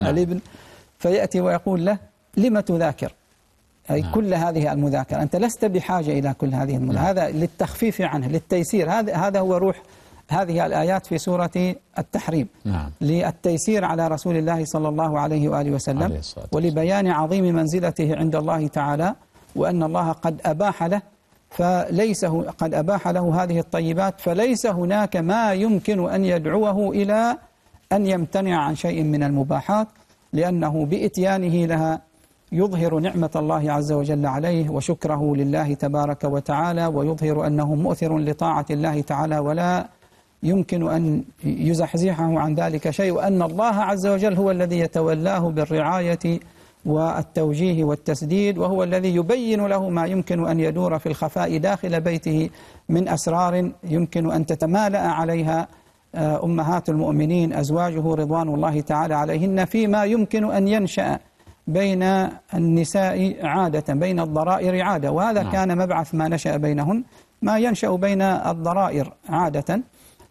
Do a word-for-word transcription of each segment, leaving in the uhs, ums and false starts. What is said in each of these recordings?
نعم. الابن، فيأتي ويقول له لم تذاكر أي نعم. كل هذه المذاكرة، أنت لست بحاجة إلى كل هذه المذاكرة. نعم. هذا للتخفيف عنه، للتيسير. هذا هذا هو روح هذه الآيات في سورة التحريم. نعم. للتيسير على رسول الله صلى الله عليه وآله وسلم، ولبيان عظيم منزلته عند الله تعالى، وأن الله قد أباح له فليس قد أباح له هذه الطيبات، فليس هناك ما يمكن أن يدعوه إلى أن يمتنع عن شيء من المباحات، لأنه بإتيانه لها يظهر نعمة الله عز وجل عليه وشكره لله تبارك وتعالى، ويظهر أنه مؤثر لطاعة الله تعالى ولا يمكن أن يزحزحه عن ذلك شيء، وأن الله عز وجل هو الذي يتولاه بالرعاية والتوجيه والتسديد، وهو الذي يبين له ما يمكن أن يدور في الخفاء داخل بيته من أسرار يمكن أن تتمالأ عليها أمهات المؤمنين أزواجه رضوان الله تعالى عليهن، فيما يمكن أن ينشأ بين النساء عادة، بين الضرائر عادة، وهذا نعم. كان مبعث ما نشأ بينهن، ما ينشأ بين الضرائر عادة.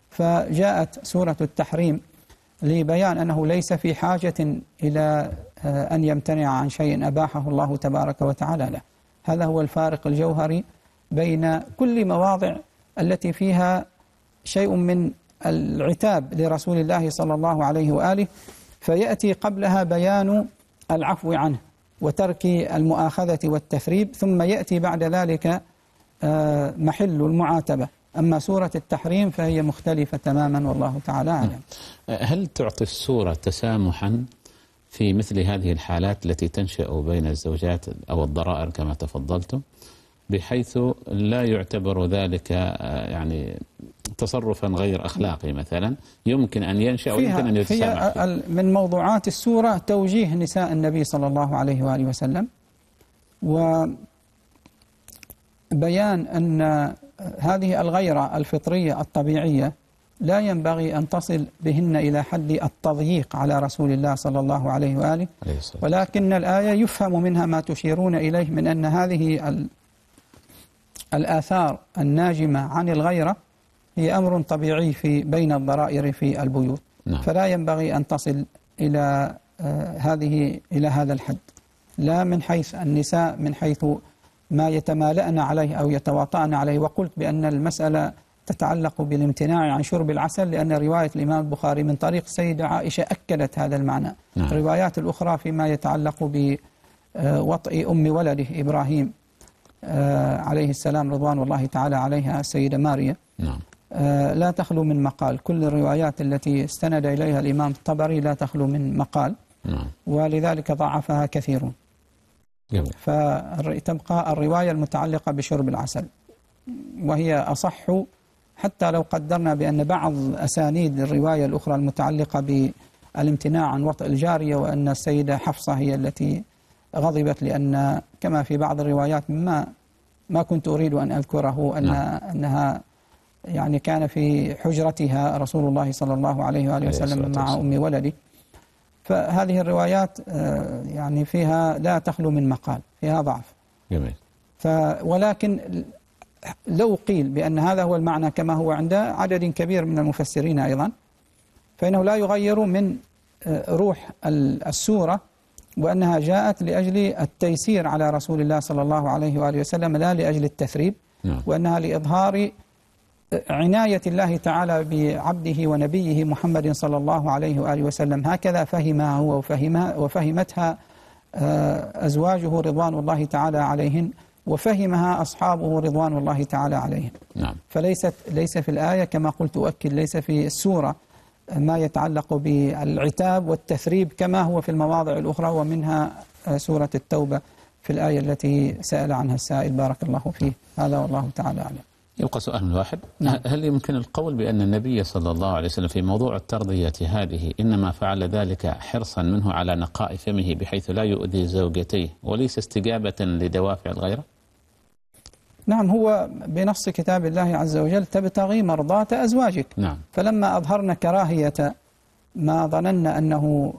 فجاءت سورة التحريم لبيان أنه ليس في حاجة إلى أن يمتنع عن شيء أباحه الله تبارك وتعالى له. هذا هو الفارق الجوهري بين كل مواضع التي فيها شيء من العتاب لرسول الله صلى الله عليه وآله، فيأتي قبلها بيان العفو عنه وترك المؤاخذة والتثريب، ثم يأتي بعد ذلك محل المعاتبة. أما سورة التحريم فهي مختلفة تماما والله تعالى أعلم. هل تعطي السورة تسامحا في مثل هذه الحالات التي تنشأ بين الزوجات أو الضرائر كما تفضلتم، بحيث لا يعتبر ذلك يعني تصرفا غير أخلاقي مثلا يمكن أن ينشأ ويمكن أن يتسامح فيه؟ من موضوعات السورة توجيه نساء النبي صلى الله عليه وآله وسلم، وبيان أن هذه الغيرة الفطرية الطبيعية لا ينبغي أن تصل بهن إلى حد التضييق على رسول الله صلى الله عليه وآله، ولكن الآية يفهم منها ما تشيرون إليه من أن هذه الآثار الناجمة عن الغيرة هي أمر طبيعي في بين الضرائر في البيوت. نعم. فلا ينبغي أن تصل إلى هذه إلى هذا الحد، لا من حيث النساء من حيث ما يتمالأن عليه أو يتواطأن عليه. وقلت بأن المسألة تتعلق بالامتناع عن شرب العسل، لأن رواية الإمام البخاري من طريق السيدة عائشة أكدت هذا المعنى. نعم. الروايات الأخرى فيما يتعلق بوطئ أم ولده إبراهيم عليه السلام رضوان الله تعالى عليها السيدة ماريا. نعم. لا تخلو من مقال، كل الروايات التي استند إليها الإمام الطبري لا تخلو من مقال. نعم. ولذلك ضعفها كثيرون. فتبقى الرواية المتعلقة بشرب العسل، وهي أصح، حتى لو قدرنا بأن بعض أسانيد الرواية الأخرى المتعلقة بالامتناع عن وطئ الجارية وأن السيدة حفصة هي التي غضبت، لأن كما في بعض الروايات ما ما كنت أريد أن أذكره أن أنها يعني كان في حجرتها رسول الله صلى الله عليه وآله وسلم مع أم ولده. فهذه الروايات يعني فيها لا تخلو من مقال، فيها ضعف. جميل. ف ولكن لو قيل بأن هذا هو المعنى كما هو عند عدد كبير من المفسرين أيضا، فإنه لا يغير من روح السورة، وأنها جاءت لأجل التيسير على رسول الله صلى الله عليه وآله وسلم لا لأجل التثريب. نعم. وأنها لإظهار عناية الله تعالى بعبده ونبيه محمد صلى الله عليه وآله وسلم، هكذا فهمها هو وفهمها وفهمتها أزواجه رضوان الله تعالى عليهن، وفهمها أصحابه رضوان الله تعالى عليهم. نعم. فليست ليس في الآية كما قلت أؤكد، ليس في السورة ما يتعلق بالعتاب والتثريب كما هو في المواضع الأخرى، ومنها سورة التوبة في الآية التي سأل عنها السائل بارك الله فيه. هذا والله تعالى أعلم. يبقى سؤال واحد. نعم. هل يمكن القول بأن النبي صلى الله عليه وسلم في موضوع الترضية هذه إنما فعل ذلك حرصا منه على نقاء فمه بحيث لا يؤذي زوجتيه وليس استجابة لدوافع الغيرة؟ نعم، هو بنص كتاب الله عز وجل تبتغي مرضاة أزواجك. نعم. فلما أظهرنا كراهية ما ظننا أنه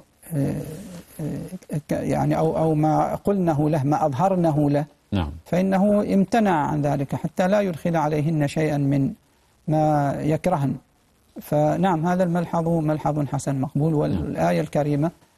يعني أو أو ما قلنه له، ما أظهرنه له، نعم، فإنه امتنع عن ذلك حتى لا يدخل عليهن شيئا من ما يكرهن. فنعم، هذا الملحظ ملحظ حسن مقبول. والآية الكريمة